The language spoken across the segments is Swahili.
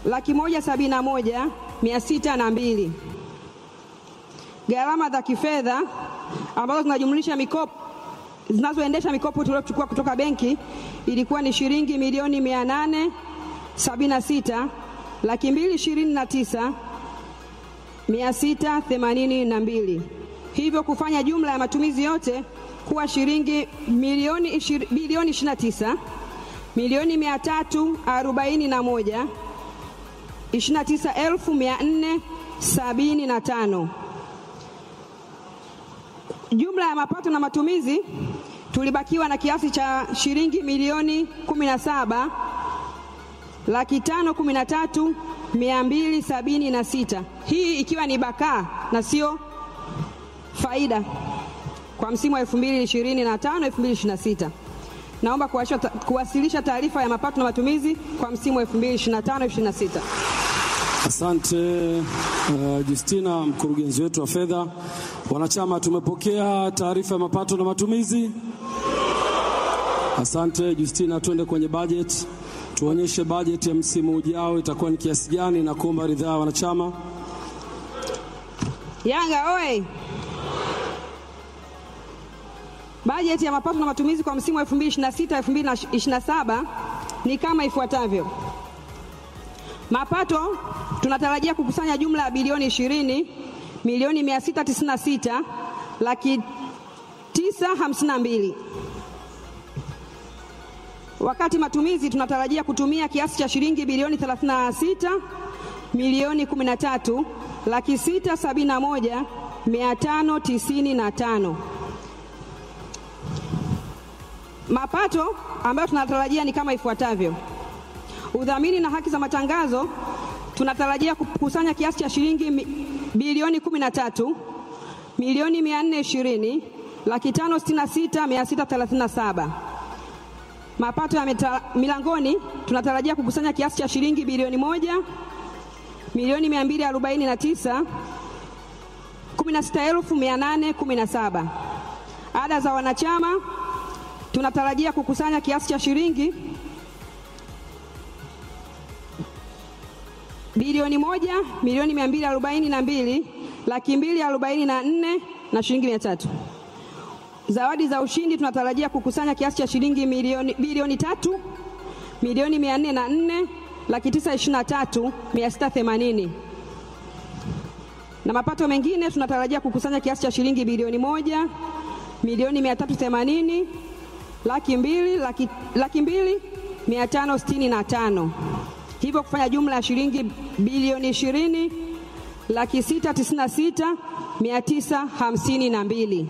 171,602. Gharama za kifedha ambazo zinajumlisha mikopo zinazoendesha mikopo tuliochukua kutoka benki ilikuwa ni shilingi milioni 876,229,682. Hivyo kufanya jumla ya matumizi yote kuwa shilingi bilioni 29,475. Jumla ya mapato na matumizi tulibakiwa na kiasi cha shilingi milioni 17,513,276. Hii ikiwa ni bakaa na sio faida kwa msimu wa 2025-2026. Naomba kuwasilisha taarifa ya mapato na matumizi kwa msimu wa 2025-2026. Asante Justina, mkurugenzi wetu wa fedha. Wanachama, tumepokea taarifa ya mapato na matumizi. Asante Justina, twende kwenye budget. Tuonyeshe budget ya msimu ujao itakuwa ni kiasi gani na kuomba ridhaa ya wanachama. Yanga oye! Budget ya mapato na matumizi kwa msimu wa 2026-2027 ni kama ifuatavyo. Mapato tunatarajia kukusanya jumla ya bilioni 20,696,952. Wakati matumizi tunatarajia kutumia kiasi cha shilingi bilioni 36,13,671,595. Mapato ambayo tunatarajia ni kama ifuatavyo. Udhamini na haki za matangazo tunatarajia kukusanya kiasi cha shilingi bilioni 13,420,566,637. Mapato ya milangoni tunatarajia kukusanya kiasi cha shilingi bilioni 1,249,16,817. Ada za wanachama tunatarajia kukusanya kiasi cha shilingi bilioni 1,242,244 na shilingi 300. Zawadi za ushindi tunatarajia kukusanya kiasi cha shilingi bilioni 3,404,923,680. Na mapato mengine tunatarajia kukusanya kiasi cha shilingi bilioni 1,380,200,565. Hivyo kufanya jumla ya shilingi bilioni 20,696,952.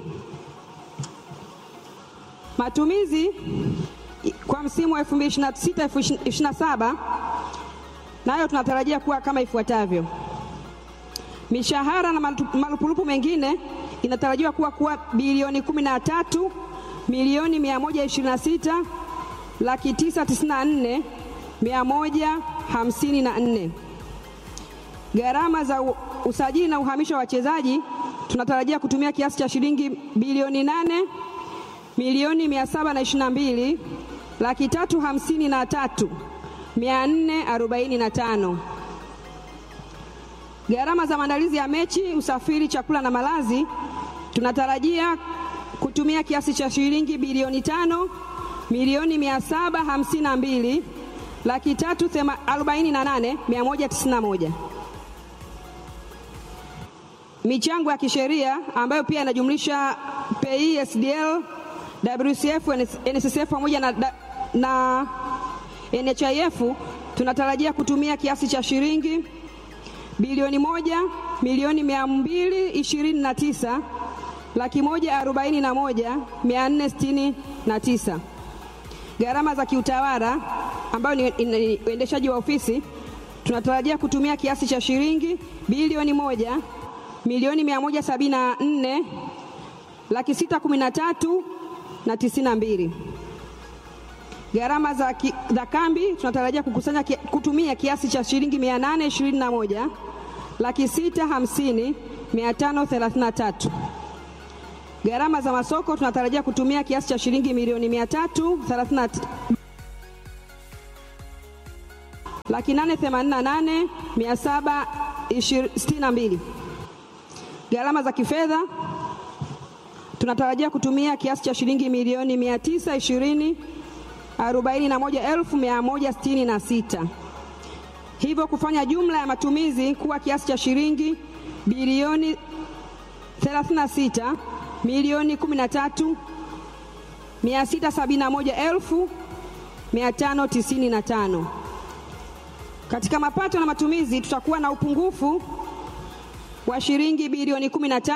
Matumizi kwa msimu wa 2026-2027 nayo tunatarajia kuwa kama ifuatavyo. Mishahara na marupurupu mengine inatarajiwa kuwa bilioni 13,126,994,154. Gharama za usajili na uhamisho wa wachezaji tunatarajia kutumia kiasi cha shilingi bilioni 8,722,353,445. Gharama za maandalizi ya mechi, usafiri, chakula na malazi tunatarajia kutumia kiasi cha shilingi bilioni 5,752,348,191. Michango ya kisheria ambayo pia inajumlisha PI, SDL, WCF, NSSF pamoja na NHIF tunatarajia kutumia kiasi cha shilingi bilioni 1,229,141,469. Gharama za kiutawala ambayo ni uendeshaji wa ofisi tunatarajia kutumia kiasi cha shilingi bilioni 1,174,613,092. Gharama za kambi tunatarajia kutumia kiasi cha shilingi 821,650,533. Gharama za masoko tunatarajia kutumia kiasi cha shilingi milioni 330 1,888,762. Gharama za kifedha tunatarajia kutumia kiasi cha shilingi milioni 941,166. Hivyo kufanya jumla ya matumizi kuwa kiasi cha shilingi bilioni 36,671,595. Katika mapato na matumizi tutakuwa na upungufu wa shilingi bilioni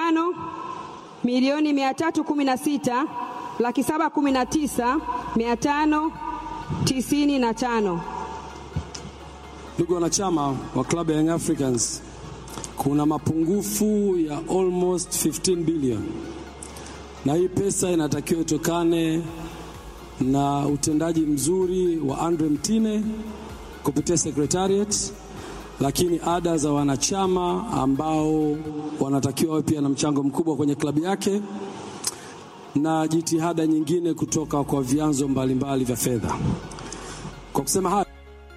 15,316,719,595. Ndugu wanachama wa Club ya Young Africans, kuna mapungufu ya almost 15 billion. Na hii pesa inatakiwa itokane na utendaji mzuri wa Andre Mtine kupitia secretariat, lakini ada za wanachama ambao wanatakiwa wawe pia na mchango mkubwa kwenye klabu yake, na jitihada nyingine kutoka kwa vyanzo mbalimbali vya fedha. Kwa kusema haya,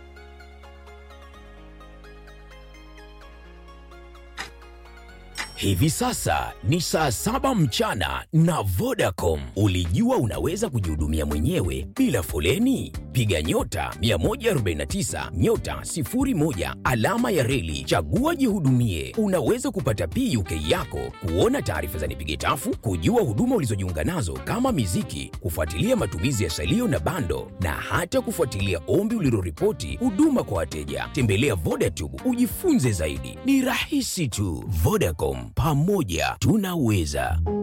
hivi sasa ni saa 7 mchana na Vodacom. Ulijua unaweza kujihudumia mwenyewe bila foleni? Piga nyota 149 nyota 01 alama ya reli, chagua jihudumie. Unaweza kupata PUK yako, kuona taarifa za nipige tafu, kujua huduma ulizojiunga nazo kama miziki, kufuatilia matumizi ya salio na bando, na hata kufuatilia ombi uliloripoti huduma kwa wateja. Tembelea Vodatube ujifunze zaidi. Ni rahisi tu. Vodacom, pamoja tunaweza.